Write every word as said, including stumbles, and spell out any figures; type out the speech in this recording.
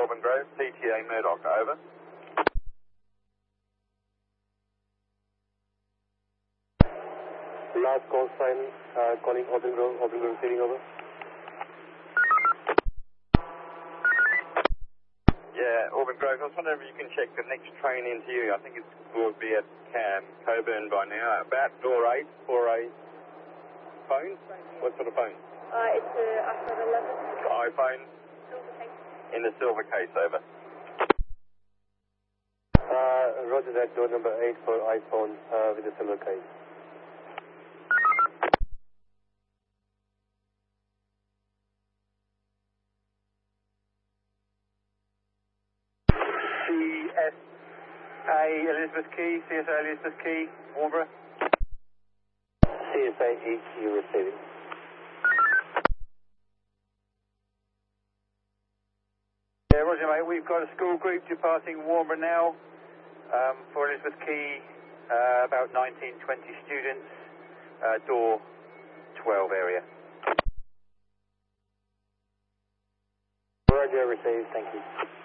Auburn Grove, C T A Murdoch, over. Last call sign, uh, calling Auburn Grove, Auburn Grove receiving, over. Yeah, Auburn Grove, I was wondering if you can check the next train into you. I think it will be at Cam, Coburn by now. About door eight for a phone? What sort of phone? Uh, it's uh, iPhone eleven. iPhone? Silver case. In the silver case, over. Uh, roger that, door number eight for iPhone uh, with the silver case. C S A Elizabeth Key, C S A Elizabeth Key, Warnborough. C S A E Q receiving. Yeah, roger mate, we've got a school group departing Warnborough now um, for Elizabeth Key, uh, about nineteen, twenty students, uh, door twelve area. Roger, received, thank you.